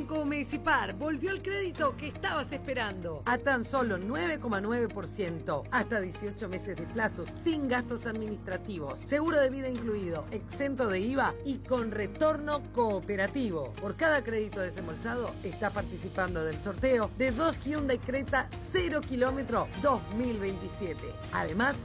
Banco Municipal volvió el crédito que estabas esperando. A tan solo 9,9%. Hasta 18 meses de plazo, sin gastos administrativos. Seguro de vida incluido, exento de IVA y con retorno cooperativo. Por cada crédito desembolsado, está participando del sorteo de 2 Hyundai Creta 0 kilómetro 2027. Además,